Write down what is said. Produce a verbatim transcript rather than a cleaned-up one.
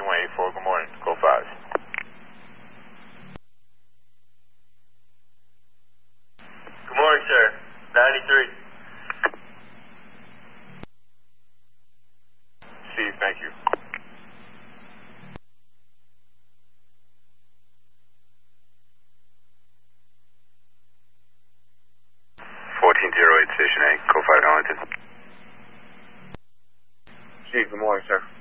runway eight four, good morning, go five. Good morning, sir. ninety-three. See, thank you. fourteen zero eight, Station eight, go five, Arlington. Chief, good morning, sir.